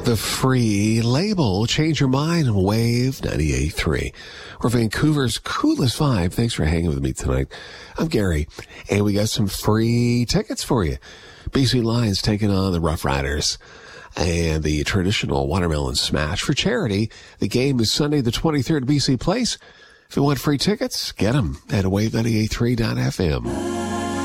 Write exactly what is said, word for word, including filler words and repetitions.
The free label, change your mind, and Wave ninety-eight point three. We're Vancouver's coolest vibe. Thanks for hanging with me tonight. I'm Gary, and we got some free tickets for you. B C Lions taking on the Rough Riders and the traditional watermelon smash for charity. The game is Sunday the twenty-third at B C Place. If you want free tickets, get them at wave nine eight three dot f m.